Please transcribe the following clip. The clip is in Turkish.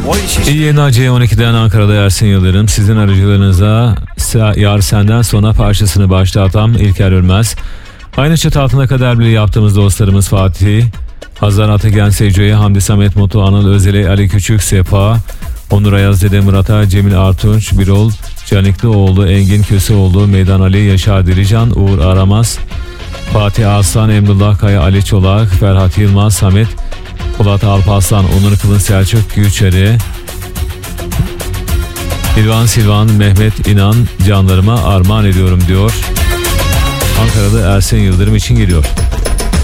İyi yayınlar. C12'den Ankara'da Ersin Yıldırım. Sizin aracılığınıza Yar Senden Sonra parçasını başlatan İlker Ürmez. Aynı çatı altında kader bile yaptığımız dostlarımız Fatih, Hazar Atagen, Seco'ya, Hamdi Samet Mutlu, Anıl Özel'e, Ali Küçük, Sefa, Onur Ayaz, Dede Murat'a, Cemil Artunç, Birol Caniklioğlu, Engin Köseoğlu, Meydan Ali, Yaşar Dirican, Uğur Aramaz, Fatih Aslan, Emrullah Kaya, Ali Çolak, Ferhat Yılmaz, Samet Polat Alparslan, Onur Kılınç, Selçuk Gülçeri, İlvan Silvan, Mehmet İnan, canlarıma armağan ediyorum diyor. Ankara'da Ersin Yıldırım için geliyor.